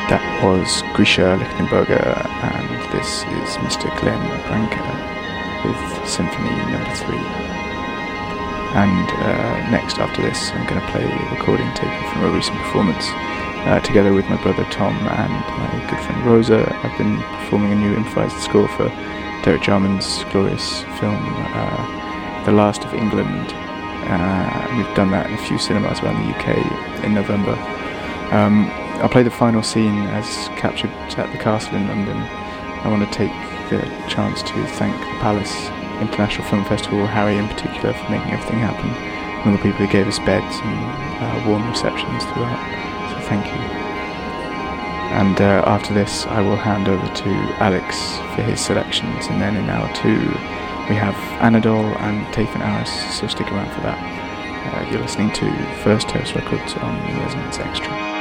That was Grisha Lichtenberger, and this is Mr. Glenn Branca with Symphony No. 3. And next, after this, I'm going to play a recording taken from a recent performance. Together with my brother Tom and my good friend Rosa, I've been performing a new improvised score for Derek Jarman's glorious film, The Last of England. We've done that in a few cinemas around the UK in November. I'll play the final scene as captured at the castle in London. I want to take the chance to thank the Palace International Film Festival, Harry in particular, for making everything happen, and all the people who gave us beds and warm receptions throughout. So thank you. And after this, I will hand over to Alex for his selections, and then in hour 2 we have Anadol and Tayfun Aris, so stick around for that. You're listening to First Terrace Records on Resonance Extra.